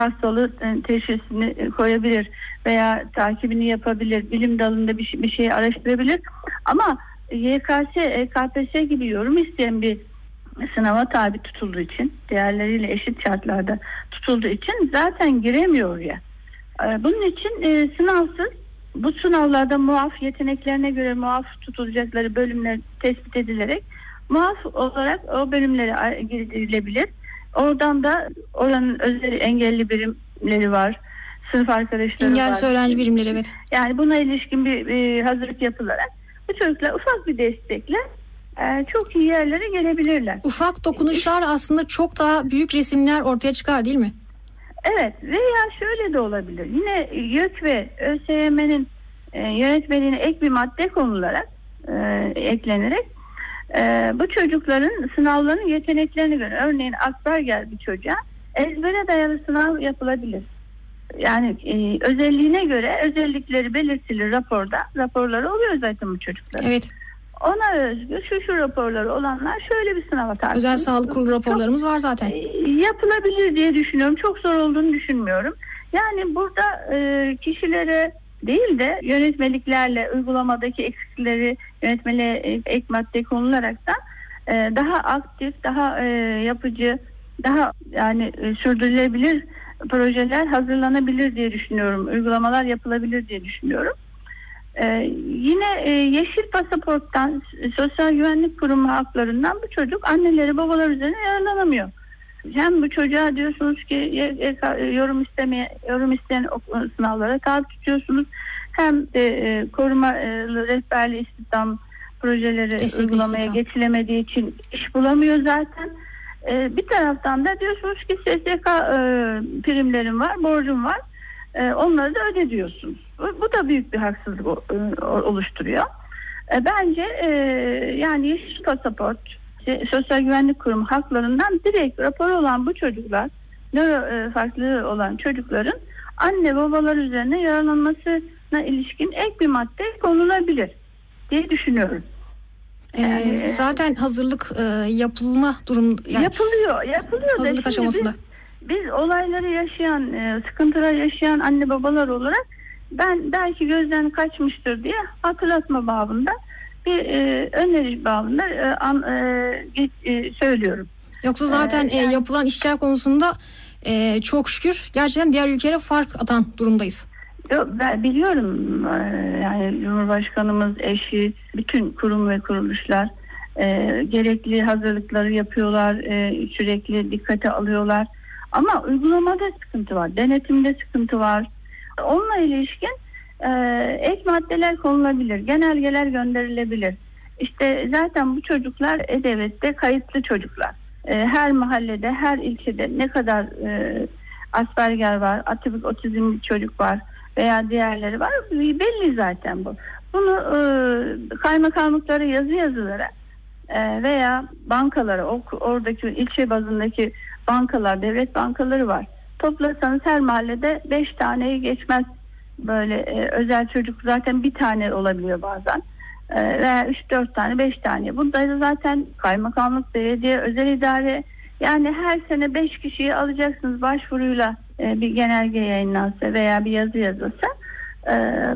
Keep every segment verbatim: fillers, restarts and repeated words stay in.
hastalığı teşhisini koyabilir veya takibini yapabilir, bilim dalında bir şey, bir şey araştırabilir. Ama Y K S, E K P S gibi yorum isteyen bir sınava tabi tutulduğu için, diğerleriyle eşit şartlarda tutulduğu için zaten giremiyor ya. Bunun için e, sınavsız, bu sınavlarda muaf, yeteneklerine göre muaf tutulacakları bölümler tespit edilerek muaf olarak o bölümlere girilebilir. Oradan da oranın özel engelli birimleri var, sınıf arkadaşları Engelsiz var. Engelsiz öğrenci birimleri, evet. Yani buna ilişkin bir, bir hazırlık yapılarak bu çocuklar ufak bir destekle e, çok iyi yerlere gelebilirler. Ufak dokunuşlar aslında çok daha büyük resimler ortaya çıkar, değil mi? Evet, veya şöyle de olabilir. Yine YÖK ve ÖSYM'nin e, yönetmeliğine ek bir madde konularak e, eklenerek e, bu çocukların sınavlarının yeteneklerine göre, örneğin Asperger bir çocuğa ezbere dayalı sınav yapılabilir. Yani e, özelliğine göre özellikleri belirtilir raporda. Raporları oluyor zaten bu çocukların. Evet. Ona özgü şu şu raporları olanlar şöyle bir sınava tabi. Özel sağlık kurulu raporlarımız var zaten. Yapılabilir diye düşünüyorum. Çok zor olduğunu düşünmüyorum. Yani burada e, kişilere değil de yönetmeliklerle uygulamadaki eksikleri yönetmeliğe ek madde konularak da e, daha aktif, daha e, yapıcı, daha yani e, sürdürülebilir projeler hazırlanabilir diye düşünüyorum. Uygulamalar yapılabilir diye düşünüyorum. Ee, yine e, yeşil pasaporttan, Sosyal Güvenlik Kurumu haklarından bu çocuk anneleri babalar üzerine yararlanamıyor. Hem bu çocuğa diyorsunuz ki yorum istemeye, yorum isteyen sınavlara tabi tutuyorsunuz, hem de e, koruma e, rehberli istihdam projeleri Destekli uygulamaya istihdam. geçilemediği için iş bulamıyor zaten. E, bir taraftan da diyorsunuz ki S S K e, primlerim var, borcum var. Onları da öde diyorsunuz. Bu da büyük bir haksızlık oluşturuyor. Bence yani yeşil pasaport, Sosyal Güvenlik Kurumu haklarından direkt rapor olan bu çocuklar, nöro farklılığı olan çocukların anne babalar üzerine yararlanmasına ilişkin ek bir madde konulabilir diye düşünüyorum. Yani, ee, zaten hazırlık e, yapılma durum yani yapılıyor, yapılıyor. Hazırlık aşamasında. Biz olayları yaşayan, sıkıntılar yaşayan anne babalar olarak ben belki gözden kaçmıştır diye hatırlatma babında bir e, öneri babında e, an, e, e, söylüyorum. Yoksa zaten ee, yani, e, yapılan işler konusunda e, çok şükür gerçekten diğer ülkelere fark atan durumdayız. Yok, ben biliyorum yani Cumhurbaşkanımız, eşi, bütün kurum ve kuruluşlar e, gerekli hazırlıkları yapıyorlar, e, sürekli dikkate alıyorlar. Ama uygulamada sıkıntı var, denetimde sıkıntı var. Onunla ilişkin e, ek maddeler konulabilir, genelgeler gönderilebilir. İşte zaten bu çocuklar E-Devlet'te kayıtlı çocuklar. E, her mahallede, her ilçede ne kadar e, Asperger var, atipik otizmli çocuk var veya diğerleri var, belli zaten bu. Bunu e, kaymakamlıklara yazı yazılarak e, veya bankalara, o, oradaki ilçe bazındaki bankalar, devlet bankaları var. Toplasanız her mahallede beş taneyi geçmez böyle e, özel çocuk, zaten bir tane olabiliyor bazen. E, veya üç dört tane, beş tane. Bunda zaten kaymakamlık, belediye, özel idare, yani her sene beş kişiyi alacaksınız başvuruyla e, bir genelge yayınlansa veya bir yazı yazılsa e,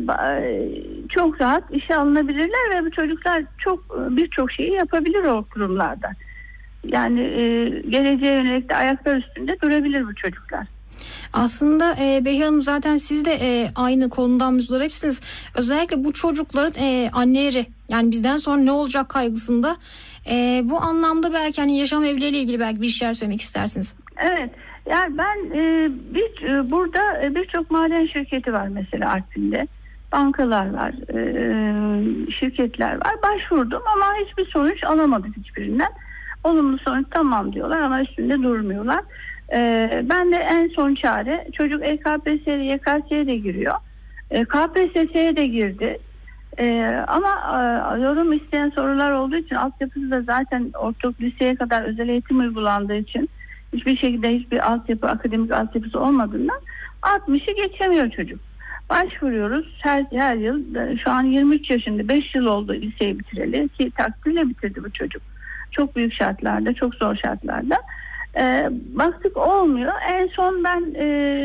çok rahat işe alınabilirler ve bu çocuklar çok birçok şeyi yapabilir o kurumlarda. Yani e, geleceğe yönelik de ayaklar üstünde durabilir bu çocuklar. Aslında e, Behiye Hanım, zaten siz de e, aynı konudan müzdaripsiniz. Özellikle bu çocukların e, anneleri, yani bizden sonra ne olacak kaygısında. E, bu anlamda belki hani yaşam evleriyle ilgili belki bir şeyler söylemek istersiniz. Evet. Yani ben e, bir e, burada e, birçok maden şirketi var mesela Artvin'de. Bankalar var, e, şirketler var. Başvurdum ama hiçbir sonuç alamadık hiçbirinden. Olumlu sonuç tamam diyorlar ama üstünde durmuyorlar. Ee, ben de en son çare, çocuk E K P S'ye, Y K S'ye de giriyor. E, K P S S'ye de girdi. E, ama e, yorum isteyen sorular olduğu için, altyapısı da zaten ortaokul liseye kadar özel eğitim uygulandığı için hiçbir şekilde hiçbir altyapı, akademik altyapısı olmadığından altmışı geçemiyor çocuk. Başvuruyoruz her, her yıl. Şu an yirmi üç yaşında, beş yıl oldu liseyi bitireli ki takdirle bitirdi bu çocuk. Çok büyük şartlarda, çok zor şartlarda. E, baktık olmuyor. En son ben e,